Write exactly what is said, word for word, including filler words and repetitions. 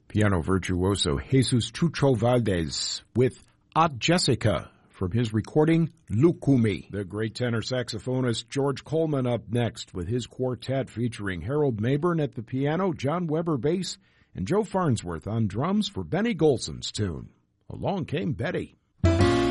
Piano virtuoso Jesus Chucho Valdez with Aunt Jessica from his recording Lucumi. The great tenor saxophonist George Coleman up next with his quartet featuring Harold Mabern at the piano, John Weber bass, and Joe Farnsworth on drums for Benny Golson's tune, Along Came Betty.